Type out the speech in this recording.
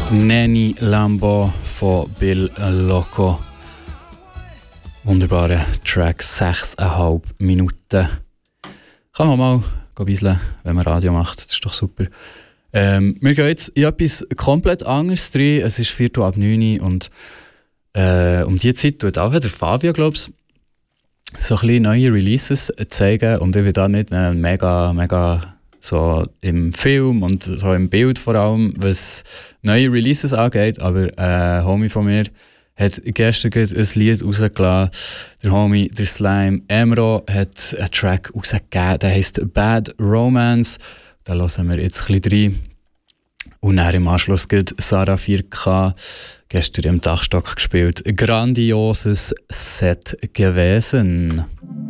Nanny Lambo von Bill Loco. Wunderbarer Track, 6,5 Minuten. Kann man mal bisseln, wenn man Radio macht, das ist doch super. Wir gehen jetzt in etwas komplett anderes rein. Es ist 8:45 und um die Zeit tut auch wieder Fabio, glaube ich, so ein bisschen neue Releases zeigen. Und ich bin da nicht mega so im Film und so im Bild vor allem, was neue Releases angeht. Aber ein Homie von mir hat gestern ein Lied rausgelassen. Der Homie, der Slime Emro, hat einen Track rausgegeben, der heisst Bad Romance. Da hören wir jetzt ein bisschen rein. Und dann im Anschluss geht Sarah 4K, gestern im Dachstock gespielt. Grandioses Set gewesen.